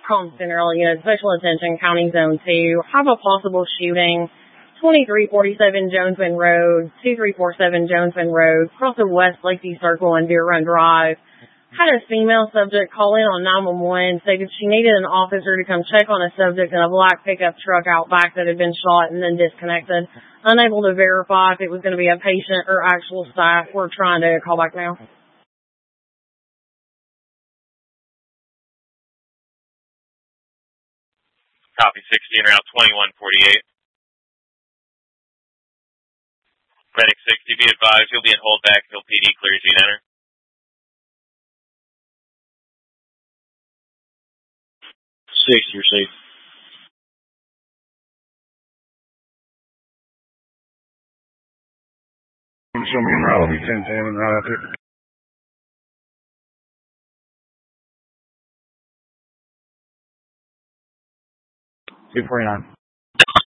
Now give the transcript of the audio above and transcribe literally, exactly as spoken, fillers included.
Constant Early Unit, Special Attention, County Zone two. Have a possible shooting. twenty-three forty-seven Jonesman Road, two three four seven Jonesman Road, across the West Lacey Circle and Deer Run Drive. Had a female subject call in on nine one one, stated she needed an officer to come check on a subject in a black pickup truck out back that had been shot and then disconnected. Unable to verify if it was going to be a patient or actual staff. We're trying to call back now. Copy sixteen, route twenty-one forty-eight. Medic sixty, be advised, you'll be in holdback until P D clears you to enter. Six, you're safe. Show me around. I'll be ten ten and right out there. two forty-nine.